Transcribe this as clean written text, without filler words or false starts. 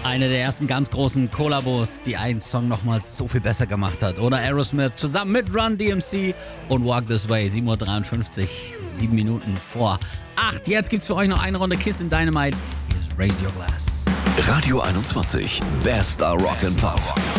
Eine der ersten ganz großen Kollabos, die einen Song nochmals so viel besser gemacht hat. Oder Aerosmith zusammen mit Run DMC und Walk This Way. 7:53 Uhr, 7 Minuten vor 8. Jetzt gibt's für euch noch eine Runde Kiss in Dynamite. Hier ist Raise Your Glass. Radio 21, bester Rock and Pop.